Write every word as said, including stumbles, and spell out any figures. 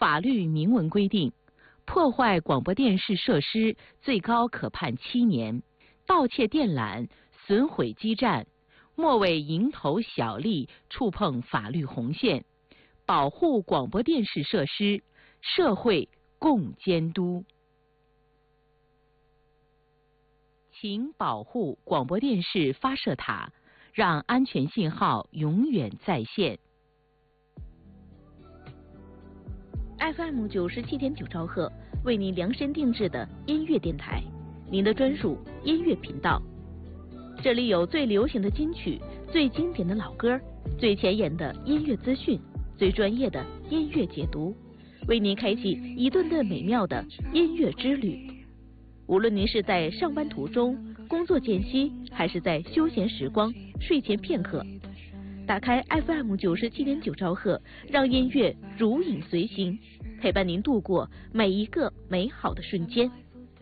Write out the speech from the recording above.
法律明文规定，破坏广播电视设施最高可判七年，盗窃电缆、损毁基站，莫为蝇头小利触碰法律红线，保护广播电视设施，社会共监督。请保护广播电视发射塔，让安全信号永远在线。 F M 九十七点九兆赫为您量身定制的音乐电台，您的专属音乐频道。这里有最流行的金曲、最经典的老歌、最前沿的音乐资讯、最专业的音乐解读，为您开启一顿顿美妙的音乐之旅。无论您是在上班途中、工作间隙，还是在休闲时光、睡前片刻，打开 F M 九十七点九兆赫，让音乐如影随形，陪伴您度过每一个美好的瞬间。